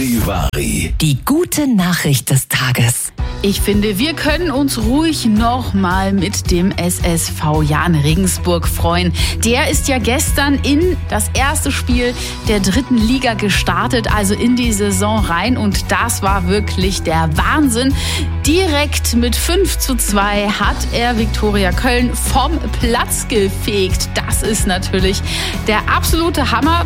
Charivari. Die gute Nachricht des Tages. Ich finde, wir können uns ruhig nochmal mit dem SSV Jahn Regensburg freuen. Der ist ja gestern in das erste Spiel der 3. Liga gestartet, also in die Saison rein. Und das war wirklich der Wahnsinn. Direkt mit 5:2 hat er Viktoria Köln vom Platz gefegt. Das ist natürlich der absolute Hammer.